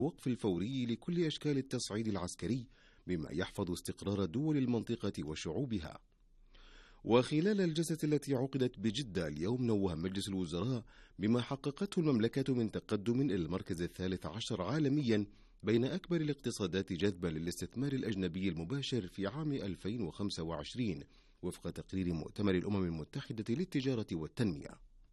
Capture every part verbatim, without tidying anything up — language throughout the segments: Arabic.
الوقف الفوري لكل أشكال التصعيد العسكري بما يحفظ استقرار دول المنطقة وشعوبها. وخلال الجلسة التي عقدت بجدة اليوم نوه مجلس الوزراء بما حققته المملكة من تقدم إلى المركز الثالث عشر عالميا بين أكبر الاقتصادات جذبا للاستثمار الأجنبي المباشر في عام ألفين وخمسة وعشرين وفق تقرير مؤتمر الأمم المتحدة للتجارة والتنمية.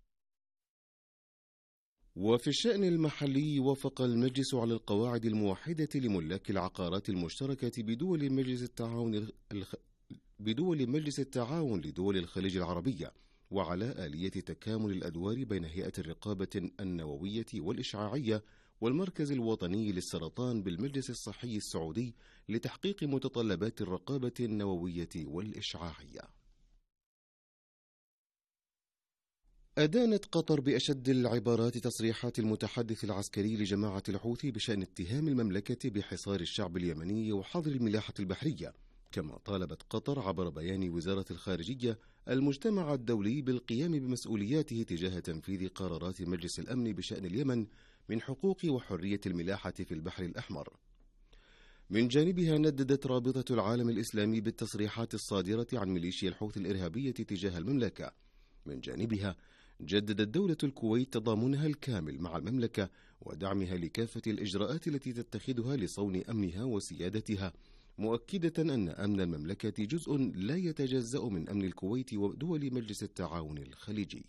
وفي الشأن المحلي وافق المجلس على القواعد الموحدة لملاك العقارات المشتركة بدول مجلس التعاون الخ... بدول مجلس التعاون لدول الخليج العربية، وعلى آلية تكامل الأدوار بين هيئة الرقابة النووية والإشعاعية والمركز الوطني للسرطان بالمجلس الصحي السعودي لتحقيق متطلبات الرقابة النووية والإشعاعية. أدانت قطر بأشد العبارات تصريحات المتحدث العسكري لجماعة الحوثي بشأن اتهام المملكة بحصار الشعب اليمني وحظر الملاحة البحرية، كما طالبت قطر عبر بيان وزارة الخارجية المجتمع الدولي بالقيام بمسؤولياته تجاه تنفيذ قرارات مجلس الأمن بشأن اليمن من حقوق وحرية الملاحة في البحر الأحمر. من جانبها نددت رابطة العالم الإسلامي بالتصريحات الصادرة عن ميليشيا الحوثي الإرهابية تجاه المملكة. من جانبها جددت دولة الكويت تضامنها الكامل مع المملكة ودعمها لكافة الإجراءات التي تتخذها لصون أمنها وسيادتها، مؤكدة أن أمن المملكة جزء لا يتجزأ من أمن الكويت ودول مجلس التعاون الخليجي.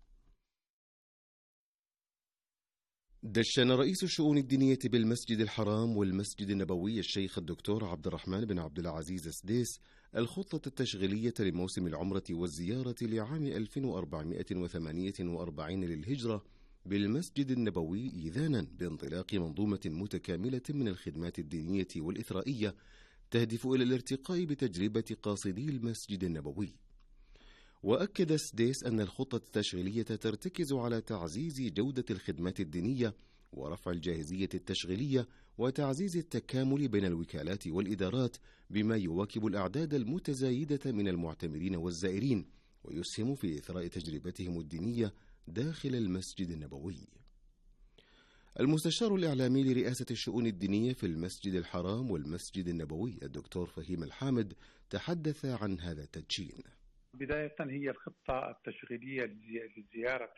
دشن رئيس الشؤون الدينية بالمسجد الحرام والمسجد النبوي الشيخ الدكتور عبد الرحمن بن عبد العزيز السديس الخطة التشغيلية لموسم العمرة والزيارة لعام ألف وأربعمائة وثمانية وأربعين للهجرة بالمسجد النبوي، إيذانا بانطلاق منظومة متكاملة من الخدمات الدينية والإثرائية تهدف إلى الارتقاء بتجربة قاصدي المسجد النبوي. وأكد السديس أن الخطة التشغيلية ترتكز على تعزيز جودة الخدمات الدينية ورفع الجاهزية التشغيلية وتعزيز التكامل بين الوكالات والإدارات بما يواكب الأعداد المتزايدة من المعتمرين والزائرين ويسهم في إثراء تجربتهم الدينية داخل المسجد النبوي. المستشار الإعلامي لرئاسة الشؤون الدينية في المسجد الحرام والمسجد النبوي الدكتور فهيم الحامد تحدث عن هذا التدشين. بداية هي الخطة التشغيلية لزيارة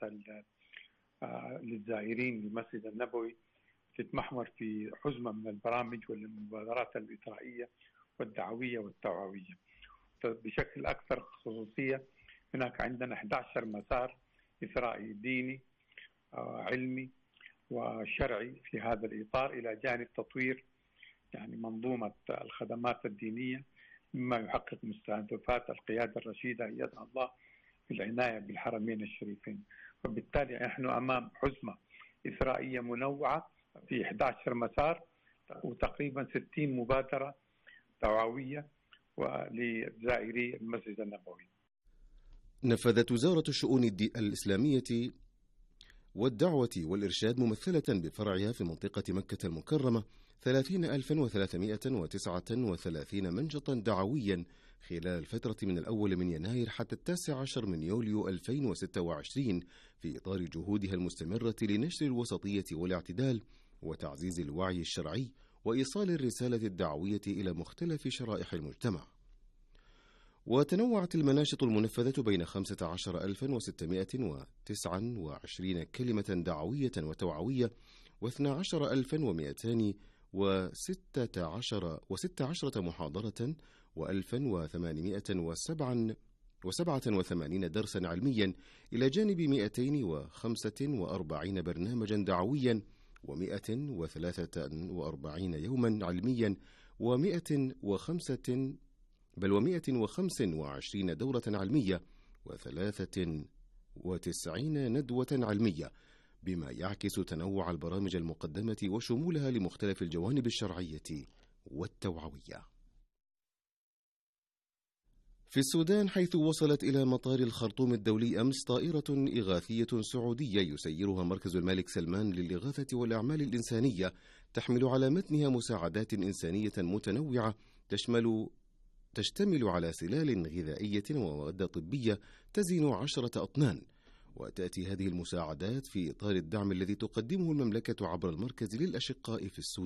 للزائرين للمسجد النبوي تتمحور في حزمة من البرامج والمبادرات الإثرائية والدعوية والتوعوية. بشكل أكثر خصوصية هناك عندنا أحد عشر مسار إثرائي ديني علمي وشرعي في هذا الإطار، إلى جانب تطوير يعني منظومة الخدمات الدينية مما يحقق مستهدفات القيادة الرشيدة أيدها الله في العناية بالحرمين الشريفين. وبالتالي نحن أمام حزمة إثرائية منوعة في أحد عشر مسار وتقريبا ستين مبادرة توعوية لزائري المسجد النبوي. نفذت وزارة الشؤون الإسلامية والدعوة والإرشاد ممثلة بفرعها في منطقة مكة المكرمة ثلاثين ألفا وثلاثمائة وتسعة وثلاثين منشطا دعويا خلال الفترة من الأول من يناير حتى التاسع عشر من يوليو ألفين وستة وعشرين في إطار جهودها المستمرة لنشر الوسطية والاعتدال وتعزيز الوعي الشرعي وإيصال الرسالة الدعوية إلى مختلف شرائح المجتمع. وتنوعت المناشط المنفذة بين خمسة عشر ألفا وستمائة وتسعة وعشرين كلمة دعوية وتوعوية واثنى عشر ألفا ومائتين وستة عشر وستة عشرة محاضرة وألفا وثمانمائة وسبعة وثمانين درسا علميا، إلى جانب مائتين وخمسة وأربعين برنامجا دعويا ومائة وثلاثة وأربعين يوما علميا ومائة وخمسة بل ومائة وخمس وعشرين دورة علمية وثلاثة وتسعين ندوة علمية، بما يعكس تنوع البرامج المقدمة وشمولها لمختلف الجوانب الشرعية والتوعوية. في السودان، حيث وصلت إلى مطار الخرطوم الدولي أمس طائرة إغاثية سعودية يسيرها مركز الملك سلمان للإغاثة والأعمال الإنسانية تحمل على متنها مساعدات إنسانية متنوعة تشمل تشتمل على سلال غذائية ومواد طبية تزن عشرة أطنان، وتأتي هذه المساعدات في إطار الدعم الذي تقدمه المملكة عبر المركز للأشقاء في السودان.